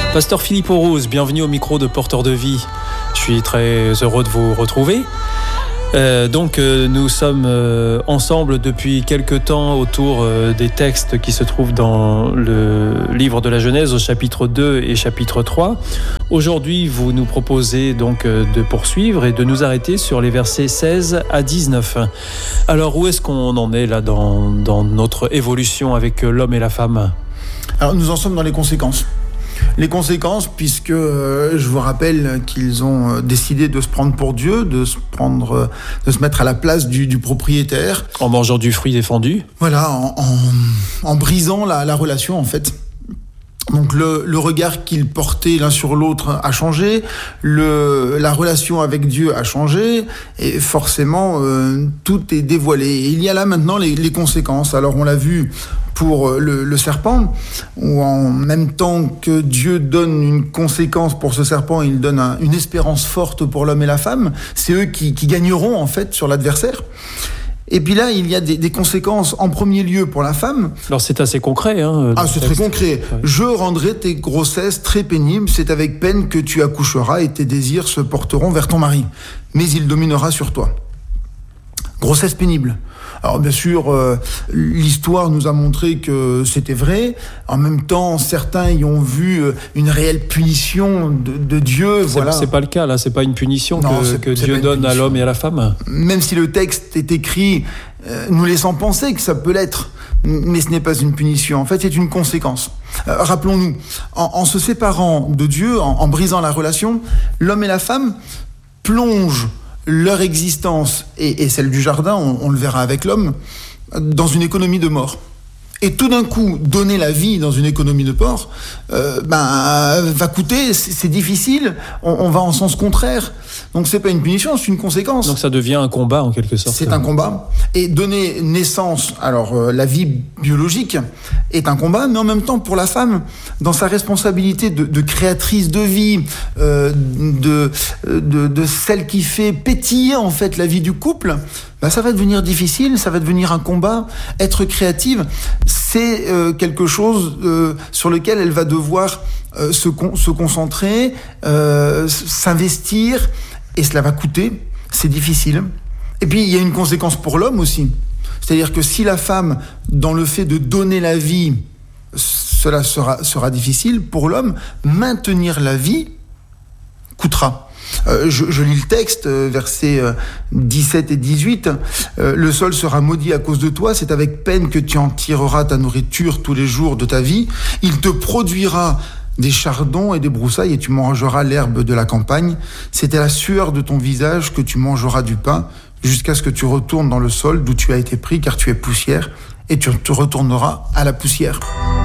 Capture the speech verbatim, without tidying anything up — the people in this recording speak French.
Pasteur Philippe Aurouze, bienvenue au micro de Porteur de Vie. Je suis très heureux de vous retrouver. Euh, donc euh, nous sommes euh, ensemble depuis quelque temps autour euh, des textes qui se trouvent dans le livre de la Genèse au chapitre deux et chapitre trois. Aujourd'hui, vous nous proposez donc euh, de poursuivre et de nous arrêter sur les versets seize à dix-neuf. Alors où est-ce qu'on en est là dans, dans notre évolution avec l'homme et la femme ? Alors nous en sommes dans les conséquences. Les conséquences, puisque euh, je vous rappelle qu'ils ont euh, décidé de se prendre pour Dieu, de se prendre, euh, de se mettre à la place du, du propriétaire. En mangeant du fruit défendu. Voilà, en, en, en brisant la, la relation en fait. Donc le, le regard qu'ils portaient l'un sur l'autre a changé, le, la relation avec Dieu a changé, et forcément euh, tout est dévoilé. Et il y a là maintenant les, les conséquences. Alors on l'a vu pour le, le serpent, où en même temps que Dieu donne une conséquence pour ce serpent, il donne un, une espérance forte pour l'homme et la femme. C'est eux qui, qui gagneront en fait sur l'adversaire. Et puis là, il y a des, des conséquences en premier lieu pour la femme. Alors c'est assez concret. Hein, ah, c'est texte. Très concret. Ouais. Je rendrai tes grossesses très pénibles. C'est avec peine que tu accoucheras et tes désirs se porteront vers ton mari. Mais il dominera sur toi. Grossesse pénible. Alors bien sûr, euh, l'histoire nous a montré que c'était vrai. En même temps, certains y ont vu une réelle punition de, de Dieu. C'est, voilà. c'est pas le cas là, c'est pas une punition non, que, que Dieu donne à l'homme et à la femme. Même si le texte est écrit euh, nous laissant penser que ça peut l'être, mais ce n'est pas une punition. En fait, c'est une conséquence. Euh, rappelons-nous, en, en se séparant de Dieu, en, en brisant la relation, l'homme et la femme plongent leur existence et, et celle du jardin, on, on le verra avec l'homme, dans une économie de mort. Et tout d'un coup, donner la vie dans une économie de mort, euh, ben, va coûter, c'est, c'est difficile, on, on va en sens contraire. Donc c'est pas une punition, c'est une conséquence. Donc ça devient un combat en quelque sorte. C'est un combat. Et donner naissance, alors euh, la vie biologique est un combat, mais en même temps pour la femme, dans sa responsabilité de, de créatrice de vie, euh, de, de, de celle qui fait pétiller en fait la vie du couple, ben, ça va devenir difficile, ça va devenir un combat. Être créative, c'est euh, quelque chose euh, sur lequel elle va devoir euh, se, con- se concentrer, euh, s'investir, et cela va coûter, c'est difficile. Et puis il y a une conséquence pour l'homme aussi. C'est-à-dire que si la femme, dans le fait de donner la vie, cela sera, sera difficile, pour l'homme, maintenir la vie coûtera. Euh, je, je lis le texte, euh, versets euh, dix-sept et dix-huit. Euh, le sol sera maudit à cause de toi, c'est avec peine que tu en tireras ta nourriture tous les jours de ta vie. Il te produira des chardons et des broussailles et tu mangeras l'herbe de la campagne. C'est à la sueur de ton visage que tu mangeras du pain jusqu'à ce que tu retournes dans le sol d'où tu as été pris, car tu es poussière et tu te retourneras à la poussière.